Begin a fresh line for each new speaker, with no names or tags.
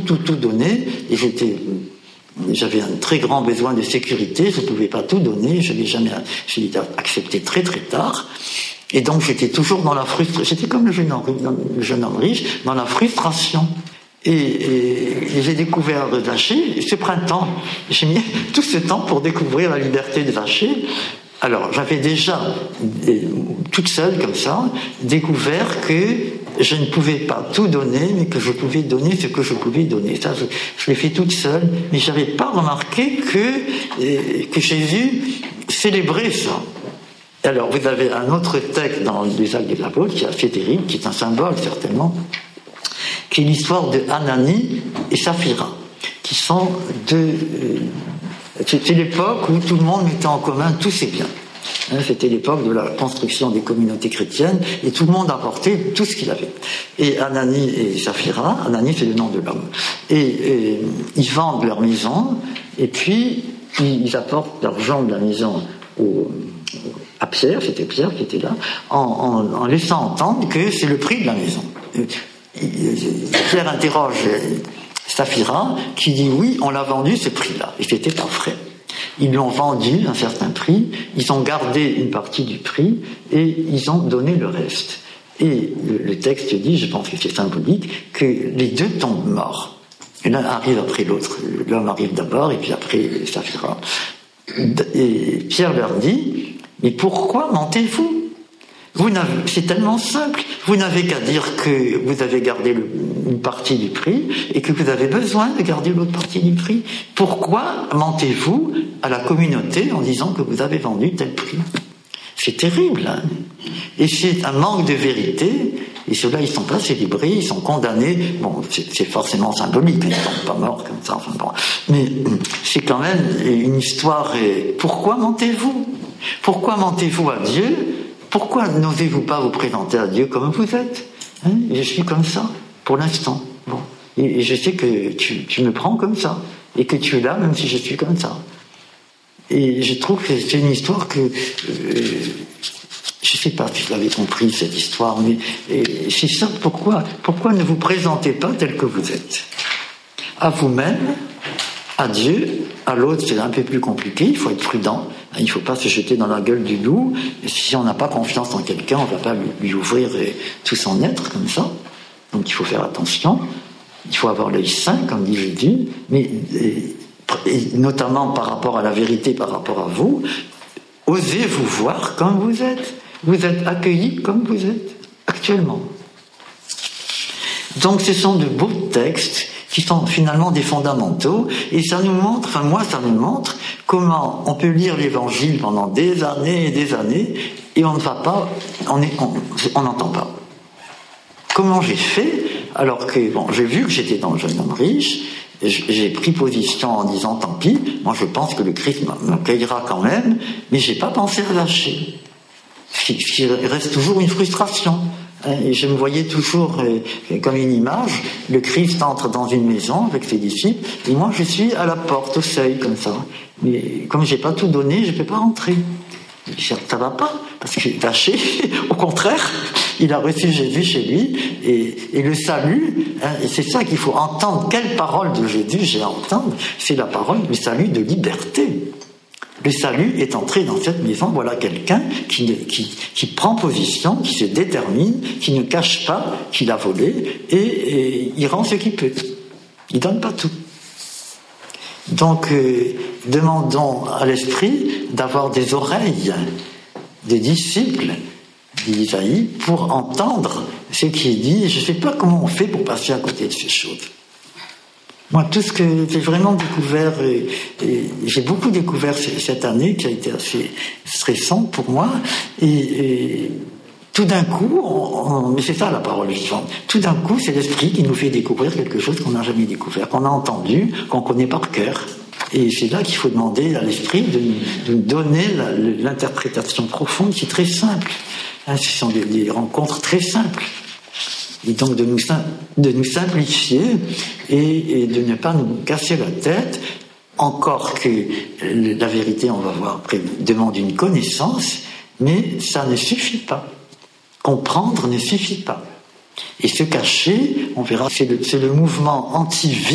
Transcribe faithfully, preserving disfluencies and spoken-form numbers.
tout, tout donner, et j'étais, j'avais un très grand besoin de sécurité, je ne pouvais pas tout donner, je l'ai jamais, je l'ai accepté très très tard, et donc j'étais toujours dans la frustration, j'étais comme le jeune homme, le jeune homme riche, dans la frustration. Et, et, et j'ai découvert Vacher ce printemps. J'ai mis tout ce temps pour découvrir la liberté de Vacher. Alors, j'avais déjà, toute seule comme ça, découvert que je ne pouvais pas tout donner, mais que je pouvais donner ce que je pouvais donner. Ça, je, je l'ai fait toute seule, mais je n'avais pas remarqué que, que Jésus célébrait ça. Alors, vous avez un autre texte dans les Actes des Apôtres qui est assez terrible, qui est un symbole certainement, qui est l'histoire de Ananie et Saphira, qui sont deux... Euh, c'était l'époque où tout le monde mettait en commun tous ses biens. Hein, c'était l'époque de la construction des communautés chrétiennes, et tout le monde apportait tout ce qu'il avait. Et Ananie et Saphira, Ananie c'est le nom de l'homme, et, et ils vendent leur maison, et puis ils, ils apportent l'argent de la maison au... à Pierre, c'était Pierre qui était là, en, en, en laissant entendre que c'est le prix de la maison. Pierre interroge Saphira, qui dit oui, on l'a vendu ce prix-là, et c'était pas vrai. Ils l'ont vendu à un certain prix, ils ont gardé une partie du prix, et ils ont donné le reste. Et le texte dit, je pense que c'est symbolique, que les deux tombent morts. Et l'un arrive après l'autre. L'homme arrive d'abord, et puis après Saphira. Et Pierre leur dit, mais pourquoi mentez-vous ? Vous n'avez, c'est tellement simple. Vous n'avez qu'à dire que vous avez gardé le, une partie du prix et que vous avez besoin de garder l'autre partie du prix. Pourquoi mentez-vous à la communauté en disant que vous avez vendu tel prix ? C'est terrible, hein ? Et c'est un manque de vérité. Et ceux-là, ils ne sont pas célébrés, ils sont condamnés. Bon, c'est, c'est forcément symbolique, ils ne sont pas morts comme ça. Enfin bon. Mais c'est quand même une histoire. Et pourquoi mentez-vous ? Pourquoi mentez-vous à Dieu ? Pourquoi n'osez-vous pas vous présenter à Dieu comme vous êtes ? Hein ? Je suis comme ça, pour l'instant. Bon. Et, et je sais que tu, tu me prends comme ça, et que tu es là, même si je suis comme ça. Et je trouve que c'est une histoire que... Euh, je ne sais pas si vous avez compris, cette histoire, mais et c'est ça, pourquoi, pourquoi ne vous présentez pas tel que vous êtes ? À vous-même, à Dieu, à l'autre, c'est un peu plus compliqué, il faut être prudent. Il ne faut pas se jeter dans la gueule du loup. Et si on n'a pas confiance en quelqu'un, on ne va pas lui, lui ouvrir tout son être comme ça. Donc il faut faire attention. Il faut avoir l'œil sain, comme dit Jésus, mais et, et notamment par rapport à la vérité, par rapport à vous, osez vous voir comme vous êtes. Vous êtes accueillis comme vous êtes actuellement. Donc ce sont de beaux textes qui sont finalement des fondamentaux, et ça nous montre, enfin moi ça nous montre, comment on peut lire l'Évangile pendant des années et des années, et on ne va pas, on n'entend pas. Comment j'ai fait, alors que, bon, j'ai vu que j'étais dans le jeune homme riche, j'ai pris position en disant, tant pis, moi je pense que le Christ m'accueillera quand même, mais j'ai pas pensé à lâcher. Ce qui reste toujours une frustration. Et je me voyais toujours euh, comme une image, le Christ entre dans une maison avec ses disciples, et moi je suis à la porte, au seuil, comme ça. Mais comme j'ai pas tout donné, je peux pas rentrer. Ça va pas, parce qu'il est lâché. Au contraire, il a reçu Jésus chez lui, et, et le salut, hein, et c'est ça qu'il faut entendre. Quelle parole de Jésus j'ai à entendre ? C'est la parole du salut de liberté. Le salut est entré dans cette maison, voilà quelqu'un qui, qui, qui prend position, qui se détermine, qui ne cache pas qu'il a volé, et, et il rend ce qu'il peut. Il ne donne pas tout. Donc, euh, demandons à l'Esprit d'avoir des oreilles de disciples, dit Isaïe, pour entendre ce qui est dit. Je ne sais pas comment on fait pour passer à côté de ces choses. Moi, tout ce que j'ai vraiment découvert, et, et j'ai beaucoup découvert cette année, qui a été assez stressante pour moi, et, et tout d'un coup, on, on, mais c'est ça la parole vivante, tout d'un coup, c'est l'Esprit qui nous fait découvrir quelque chose qu'on n'a jamais découvert, qu'on a entendu, qu'on connaît par cœur. Et c'est là qu'il faut demander à l'Esprit de, de nous donner la, l'interprétation profonde, qui est très simple. Hein, ce sont des, des rencontres très simples. Et donc de nous, de nous simplifier et, et de ne pas nous casser la tête, encore que la vérité, on va voir après, demande une connaissance, mais ça ne suffit pas. Comprendre ne suffit pas. Et se cacher, on verra, c'est le, c'est le mouvement anti-vie